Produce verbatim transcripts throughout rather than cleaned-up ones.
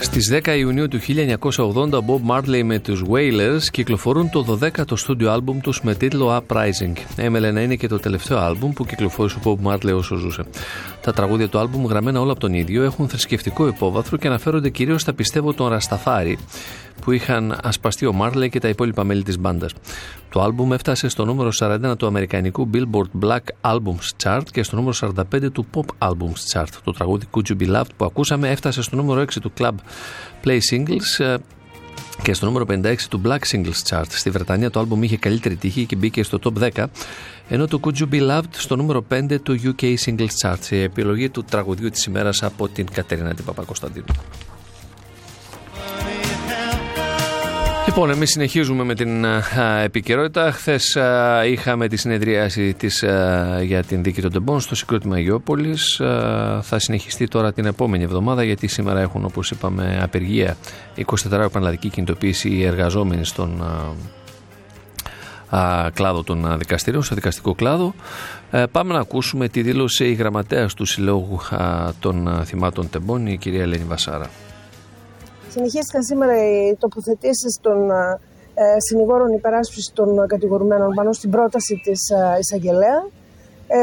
Στις δέκα Ιουνίου του χίλια εννιακόσια ογδόντα, ο Bob Marley με τους Wailers κυκλοφορούν το δωδέκατο στούντιο άλμπουμ τους με τίτλο Uprising. Έμελε να είναι και το τελευταίο άλμπουμ που κυκλοφόρησε ο Bob Marley όσο ζούσε. Τα τραγούδια του άλμπουμ, γραμμένα όλα από τον ίδιο, έχουν θρησκευτικό υπόβαθρο και αναφέρονται κυρίως στα πιστεύω των Ρασταφάρι που είχαν ασπαστεί ο Marley και τα υπόλοιπα μέλη της μπάντας. Το άλμπουμ έφτασε στο νούμερο σαράντα ένα του αμερικανικού Billboard Black Albums Chart και στο νούμερο σαράντα πέντε του Pop Albums Chart. Το τραγούδι Could You Be Loved που ακούσαμε έφτασε στο νούμερο έξι του Club Play Singles και στο νούμερο πενήντα έξι του Black Singles Chart. Στη Βρετανία το άλμπουμ είχε καλύτερη τύχη και μπήκε στο top δέκα, ενώ το Could You Be Loved στο νούμερο πέντε του γιου κέι Singles Chart. Η επιλογή του τραγουδιού της ημέρας από την Κατερίνα την Παπακοσταντίνου. Λοιπόν, εμείς συνεχίζουμε με την α, επικαιρότητα. Χθες α, είχαμε τη συνεδρίαση της, α, για την δίκη των τεμπών στο συγκρότημα Αγιώπολης. Α, θα συνεχιστεί τώρα την επόμενη εβδομάδα, γιατί σήμερα έχουν, όπως είπαμε, απεργία εικοσιτετράωρη πανελλαδική κινητοποίηση οι εργαζόμενοι στον α, α, κλάδο των δικαστηρίων, στο δικαστικό κλάδο. Α, πάμε να ακούσουμε τη δήλωση η γραμματέας του Συλλόγου α, των Θυμάτων Τεμπών, η κυρία Ελένη Βασάρα. Συνεχίστηκαν σήμερα οι τοποθετήσεις των ε, συνηγόρων υπεράσπισης των κατηγορουμένων πάνω στην πρόταση της ε, εισαγγελέα. Ε,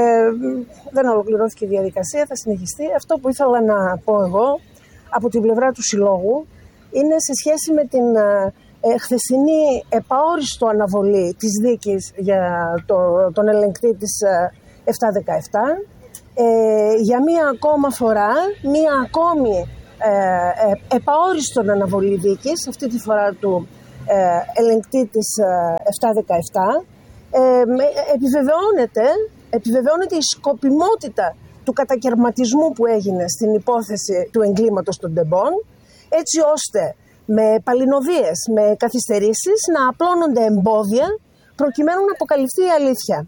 δεν ολοκληρώθηκε η διαδικασία, θα συνεχιστεί. Αυτό που ήθελα να πω εγώ από την πλευρά του Συλλόγου είναι σε σχέση με την ε, χθεσινή επαόριστο αναβολή της δίκης για το, τον ελεγκτή της ε, επτακόσια δεκαεπτά. Ε, για μία ακόμα φορά, μία ακόμη Ε, ε, επαόριστον αναβολή δίκης, αυτή τη φορά του ε, ελεγκτή της ε, επτακόσια δεκαεπτά, ε, επιβεβαιώνεται, επιβεβαιώνεται η σκοπιμότητα του κατακερματισμού που έγινε στην υπόθεση του εγκλήματος των τεμπών, έτσι ώστε με παλινοδίες, με καθυστερήσεις να απλώνονται εμπόδια προκειμένου να αποκαλυφθεί η αλήθεια.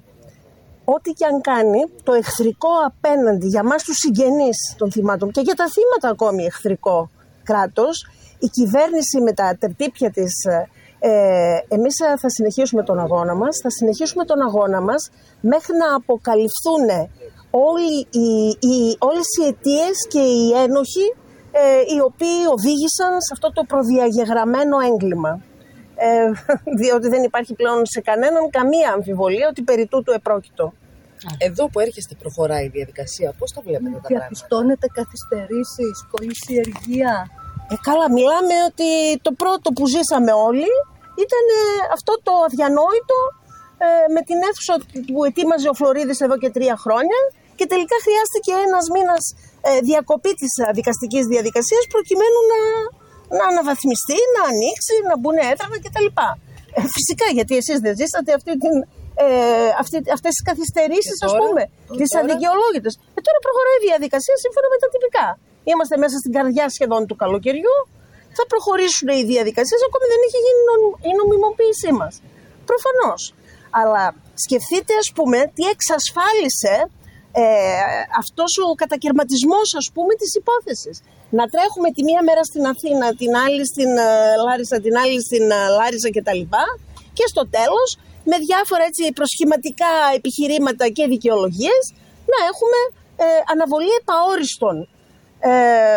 Ό,τι και αν κάνει, το εχθρικό απέναντι για μας τους συγγενείς των θυμάτων και για τα θύματα ακόμη εχθρικό κράτος, η κυβέρνηση με τα τερτύπια της, ε, εμείς θα συνεχίσουμε τον αγώνα μας, θα συνεχίσουμε τον αγώνα μας μέχρι να αποκαλυφθούν όλοι οι, οι, όλες οι αιτίες και οι ένοχοι ε, οι οποίοι οδήγησαν σε αυτό το προδιαγεγραμμένο έγκλημα. Ε, διότι δεν υπάρχει πλέον σε κανέναν καμία αμφιβολία ότι περί τούτου επρόκειτο. Εδώ που έρχεστε προχωράει η διαδικασία, πώς το βλέπετε τα πράγματα? Διαπιστώνετε καθυστερήσεις, κολυσιεργία? Ε, καλά, μιλάμε ότι το πρώτο που ζήσαμε όλοι ήταν ε, αυτό το αδιανόητο ε, με την αίθουσα που ετοίμαζε ο Φλωρίδης εδώ και τρία χρόνια και τελικά χρειάστηκε ένας μήνας ε, διακοπή της δικαστικής διαδικασίας προκειμένου να, να αναβαθμιστεί, να ανοίξει, να μπουν έδρανα κτλ. Ε, φυσικά, γιατί εσείς δεν ζήσατε αυτή την, ε, αυτή, αυτές τις καθυστερήσεις, ας πούμε, τις αδικαιολόγητες. Ε, τώρα προχωράει η διαδικασία σύμφωνα με τα τυπικά. Είμαστε μέσα στην καρδιά σχεδόν του καλοκαιριού, θα προχωρήσουν οι διαδικασίες, ακόμη δεν έχει γίνει η νομιμοποίησή μας. Προφανώς. Αλλά σκεφτείτε, ας πούμε, τι εξασφάλισε ε, αυτός ο κατακερματισμός, ας πούμε, της υπόθεσης. Να τρέχουμε τη μία μέρα στην Αθήνα, την άλλη στην uh, Λάρισα, την άλλη στην uh, Λάρισα κτλ. Και στο τέλος, με διάφορα έτσι προσχηματικά επιχειρήματα και δικαιολογίες, να έχουμε ε, αναβολή επαόριστον. Ε,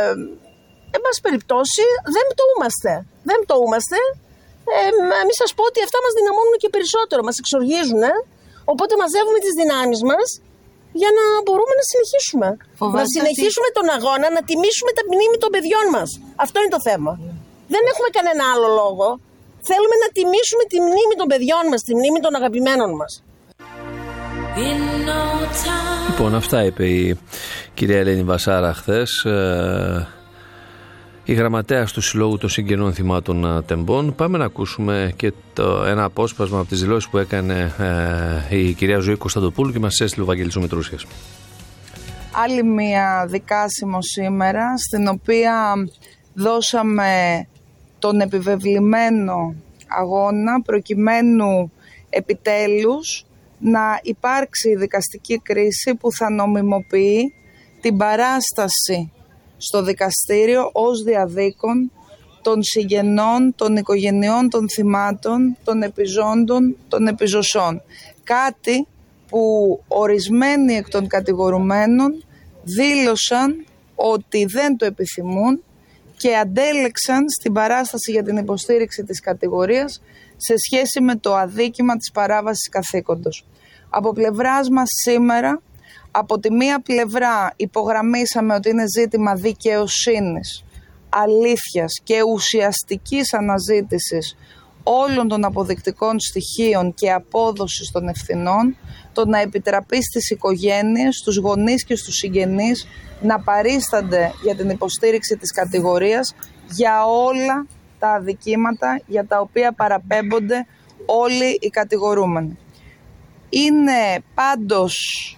εν πάση περιπτώσει, δεν πτωούμαστε. Δεν πτωούμαστε. Ε, μην σας πω ότι αυτά μας δυναμώνουν και περισσότερο, μας εξοργίζουν. Ε? Οπότε μαζεύουμε τις δυνάμεις μας για να μπορούμε να συνεχίσουμε. Φοβάστε να συνεχίσουμε ότι... τον αγώνα, να τιμήσουμε τα μνήμη των παιδιών μας. Αυτό είναι το θέμα. Yeah. Δεν έχουμε κανένα άλλο λόγο. Θέλουμε να τιμήσουμε τη μνήμη των παιδιών μας, τη μνήμη των αγαπημένων μας. Λοιπόν, αυτά είπε η κυρία Ελένη Βασάρα χθες, ε, η γραμματέας του Συλλόγου των Συγγενών Θυμάτων Τεμπών. Πάμε να ακούσουμε και το, ένα απόσπασμα από τις δηλώσεις που έκανε ε, η κυρία Ζωή Κωνσταντοπούλου και μας έστειλε ο Βαγγέλης Μητρούσιας. Άλλη μία δικάσιμο σήμερα, στην οποία δώσαμε τον επιβεβλημένο αγώνα προκειμένου επιτέλους να υπάρξει η δικαστική κρίση που θα νομιμοποιεί την παράσταση στο δικαστήριο ως διαδίκων των συγγενών, των οικογενειών, των θυμάτων, των επιζώντων, των επιζωσών. Κάτι που ορισμένοι εκ των κατηγορουμένων δήλωσαν ότι δεν το επιθυμούν και αντέλεξαν στην παράσταση για την υποστήριξη της κατηγορίας σε σχέση με το αδίκημα της παράβασης καθήκοντος. Από πλευράς μας σήμερα, από τη μία πλευρά υπογραμμίσαμε ότι είναι ζήτημα δικαιοσύνης, αλήθειας και ουσιαστικής αναζήτησης όλων των αποδεικτικών στοιχείων και απόδοσης των ευθυνών, το να επιτραπεί στις οικογένειες, στους γονείς και στους συγγενείς να παρίστανται για την υποστήριξη της κατηγορίας για όλα τα αδικήματα για τα οποία παραπέμπονται όλοι οι κατηγορούμενοι. Είναι πάντως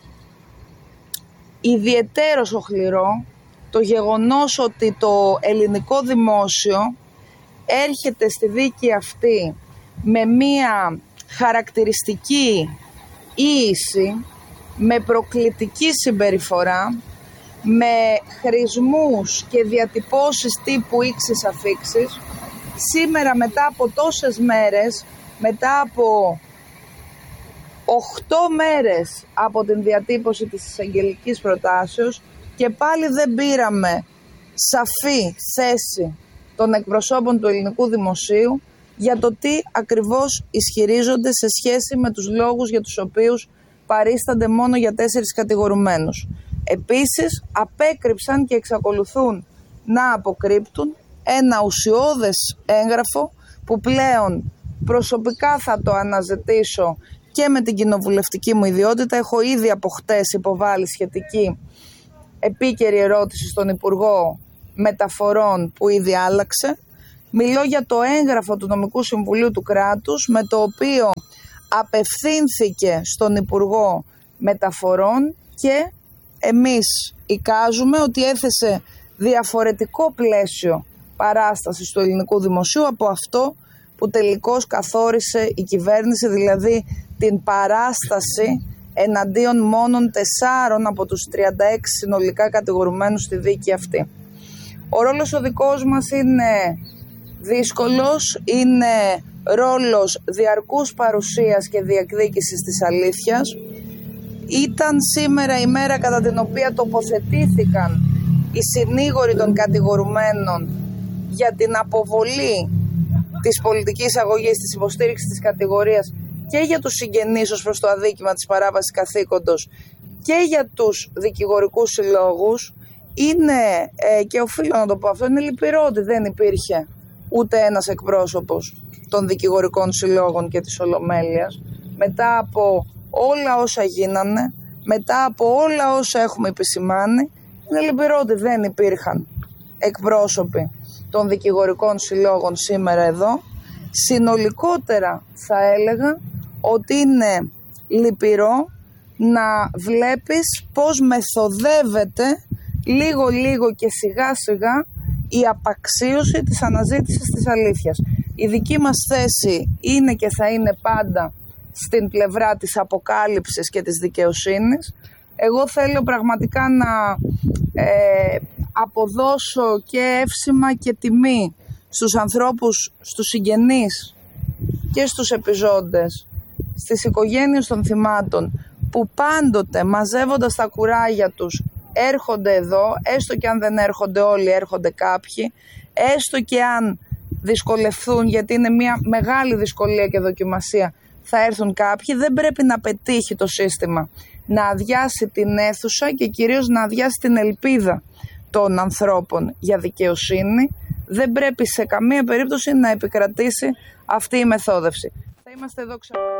ιδιαιτέρως οχληρό το γεγονός ότι το ελληνικό δημόσιο έρχεται στη δίκη αυτή με μία χαρακτηριστική ίηση, με προκλητική συμπεριφορά, με χρησμούς και διατυπώσεις τύπου ήξης αφήξης. Σήμερα, μετά από τόσες μέρες, μετά από οχτώ μέρες από την διατύπωση της εισαγγελικής προτάσεως, και πάλι δεν πήραμε σαφή θέση των εκπροσώπων του ελληνικού δημοσίου για το τι ακριβώς ισχυρίζονται σε σχέση με τους λόγους για τους οποίους παρίστανται μόνο για τέσσερις κατηγορουμένους. Επίσης, απέκρυψαν και εξακολουθούν να αποκρύπτουν ένα ουσιώδες έγγραφο που πλέον προσωπικά θα το αναζητήσω και με την κοινοβουλευτική μου ιδιότητα. Έχω ήδη από χτες υποβάλει σχετική επίκαιρη ερώτηση στον Υπουργό Μεταφορών που ήδη άλλαξε. Μιλώ για το έγγραφο του Νομικού Συμβουλίου του Κράτους με το οποίο απευθύνθηκε στον Υπουργό Μεταφορών και εμείς εικάζουμε ότι έθεσε διαφορετικό πλαίσιο παράστασης του ελληνικού δημοσίου από αυτό που τελικώς καθόρισε η κυβέρνηση, δηλαδή την παράσταση εναντίον μόνον τεσσάρων από τους τριάντα έξι συνολικά κατηγορουμένους στη δίκη αυτή. Ο ρόλος ο δικός μας είναι δύσκολος, είναι ρόλος διαρκούς παρουσίας και διεκδίκησης της αλήθειας. Ήταν σήμερα η μέρα κατά την οποία τοποθετήθηκαν οι συνήγοροι των κατηγορουμένων για την αποβολή της πολιτικής αγωγής, της υποστήριξης της κατηγορίας και για τους συγγενείς ως προς το αδίκημα της παράβασης καθήκοντος και για τους δικηγορικούς συλλόγους. Είναι, ε, και οφείλω να το πω αυτό, είναι λυπηρό ότι δεν υπήρχε ούτε ένας εκπρόσωπος των δικηγορικών συλλόγων και της Ολομέλειας μετά από όλα όσα γίνανε, μετά από όλα όσα έχουμε επισημάνει. Είναι λυπηρό ότι δεν υπήρχαν εκπρόσωποι των δικηγορικών συλλόγων σήμερα εδώ. Συνολικότερα θα έλεγα ότι είναι λυπηρό να βλέπεις πώς μεθοδεύεται λίγο λίγο και σιγά σιγά η απαξίωση της αναζήτησης της αλήθειας. Η δική μας θέση είναι και θα είναι πάντα στην πλευρά της αποκάλυψης και της δικαιοσύνης. Εγώ θέλω πραγματικά να ε, αποδώσω και εύσημα και τιμή στους ανθρώπους, στους συγγενείς και στους επιζώντες, στις οικογένειες των θυμάτων που πάντοτε μαζεύοντας τα κουράγια τους έρχονται εδώ, έστω και αν δεν έρχονται όλοι, έρχονται κάποιοι, έστω και αν δυσκολευθούν, γιατί είναι μια μεγάλη δυσκολία και δοκιμασία, θα έρθουν κάποιοι. Δεν πρέπει να πετύχει το σύστημα να αδειάσει την αίθουσα και κυρίως να αδειάσει την ελπίδα των ανθρώπων για δικαιοσύνη. Δεν πρέπει σε καμία περίπτωση να επικρατήσει αυτή η μεθόδευση. Θα είμαστε εδώ ξανά.